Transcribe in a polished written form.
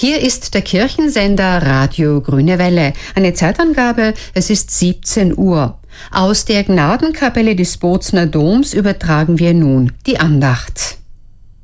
Hier ist der Kirchensender Radio Grüne Welle. Eine Zeitangabe, es ist 17 Uhr. Aus der Gnadenkapelle des Bozner Doms übertragen wir nun die Andacht.